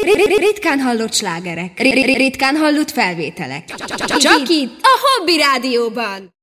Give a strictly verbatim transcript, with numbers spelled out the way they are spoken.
Ritkán hallott slágerek, ritkán hallott felvételek. Csak itt, a Hobby Rádióban.